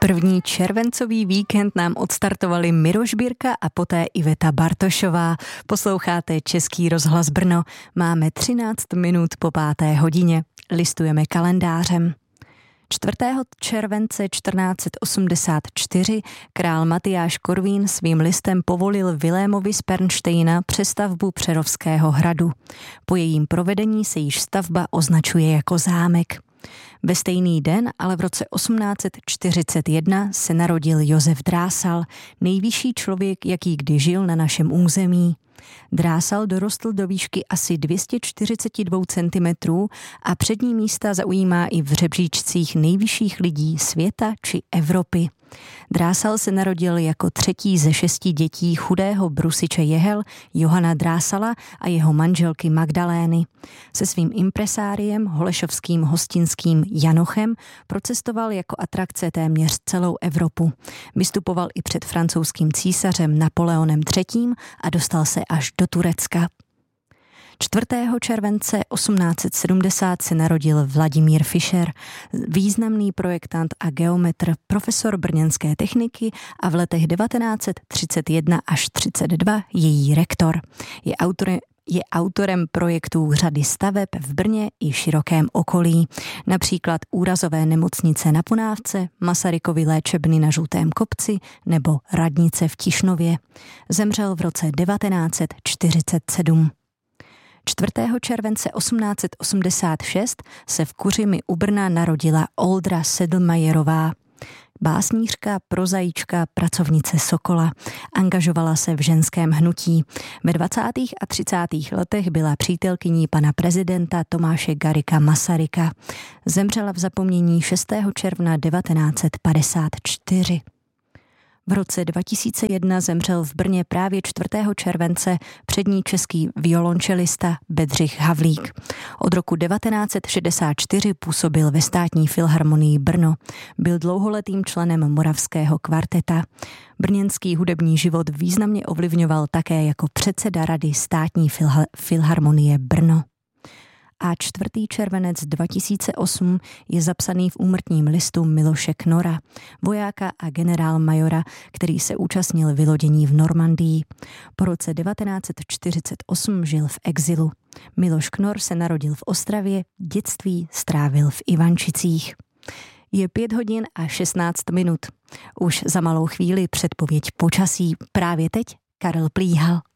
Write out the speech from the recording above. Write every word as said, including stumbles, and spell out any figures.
První červencový víkend nám odstartovali Miroš Birka a poté Iveta Bartošová. Posloucháte Český rozhlas Brno. Máme třináct minut po páté hodině. Listujeme kalendářem. čtvrtého července čtrnáct osmdesát čtyři král Matyáš Korvín svým listem povolil Vilémovi z Pernštejna přestavbu Přerovského hradu. Po jejím provedení se již stavba označuje jako zámek. Ve stejný den, ale v roce osmnáct čtyřicet jedna se narodil Josef Drásal, nejvyšší člověk, jaký kdy žil na našem území. Drásal dorostl do výšky asi dvě stě čtyřicet dva centimetrů a přední místa zaujímá i v žebříčcích nejvyšších lidí světa či Evropy. Drásal se narodil jako třetí ze šesti dětí chudého brusiče jehel Johana Drásala a jeho manželky Magdalény. Se svým impresáriem, holešovským hostinským Janochem, procestoval jako atrakce téměř celou Evropu. Vystupoval i před francouzským císařem Napoleonem třetím a dostal se až do Turecka. čtvrtého července osmnáct sedmdesát se narodil Vladimír Fischer, významný projektant a geometr, profesor brněnské techniky a v letech devatenáct třicet jedna až třicet dva její rektor. Je autorem Je autorem projektů řady staveb v Brně i širokém okolí, například úrazové nemocnice na Ponávce, Masarykovy léčebny na Žlutém kopci nebo radnice v Tišnově. Zemřel v roce devatenáct čtyřicet sedm. čtvrtého července osmnáct osmdesát šest se v Kuřimi u Brna narodila Oldra Sedlmajerová. Básnířka, prozaička, pracovnice Sokola. Angažovala se v ženském hnutí. Ve dvacátých a třicátých letech byla přítelkyní pana prezidenta Tomáše Garrigua Masaryka. Zemřela v zapomnění šestého června devatenáct padesát čtyři. V roce dva tisíce jedna zemřel v Brně právě čtvrtého července přední český violončelista Bedřich Havlík. Od roku devatenáct šedesát čtyři působil ve Státní filharmonii Brno. Byl dlouholetým členem Moravského kvarteta. Brněnský hudební život významně ovlivňoval také jako předseda rady Státní filha- filharmonie Brno. A čtvrtý červenec dva tisíce osm je zapsaný v úmrtním listu Miloše Knora, vojáka a generálmajora, který se účastnil vylodění v Normandii. Po roce devatenáct čtyřicet osm žil v exilu. Miloš Knor se narodil v Ostravě, dětství strávil v Ivančicích. Je pět hodin a šestnáct minut. Už za malou chvíli předpověď počasí. Právě teď Karel Plíhal.